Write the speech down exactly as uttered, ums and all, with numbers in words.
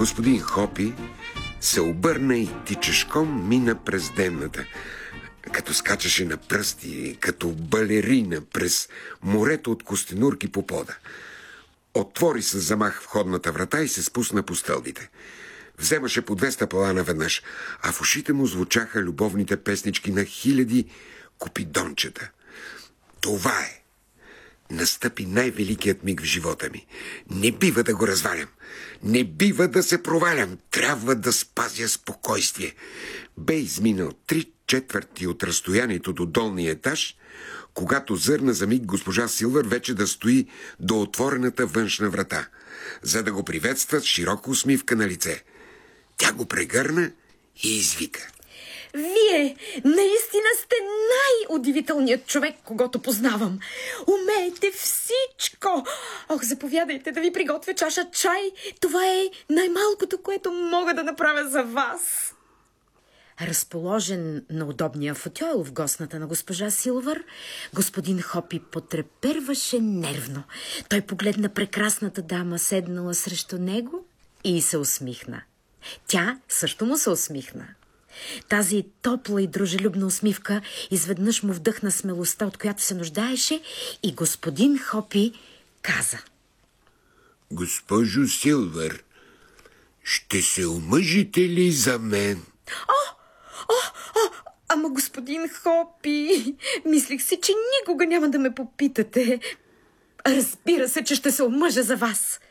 Господин Хопи се обърна и тичешком мина през денната, като скачаше на пръсти, като балерина през морето от костенурки по пода. Отвори с замах входната врата и се спусна по стълбите. Вземаше по две стъпала наведнъж, а в ушите му звучаха любовните песнички на хиляди купидончета. Това е! Настъпи най-великият миг в живота ми. Не бива да го развалям. Не бива да се провалям. Трябва да спазя спокойствие. Бе изминал три четвърти от разстоянието до долния етаж, когато зърна за миг госпожа Силвър вече да стои до отворената външна врата, за да го приветства с широка усмивка на лице. Тя го прегърна и извика: Вие наистина сте най-удивителният човек, когото познавам. Умеете всичко. Ох, заповядайте да ви приготвя чаша чай. Това е най-малкото, което мога да направя за вас. Разположен на удобния футьол в гостната на госпожа Силвър, господин Хопи потреперваше нервно. Той погледна прекрасната дама, седнала срещу него, и се усмихна. Тя също му се усмихна. Тази топла и дружелюбна усмивка изведнъж му вдъхна смелостта, от която се нуждаеше, и господин Хопи каза: Госпожо Силвър, ще се омъжите ли за мен? О, о, о, ама господин Хопи, мислих си, че никога няма да ме попитате. Разбира се, че ще се омъжа за вас.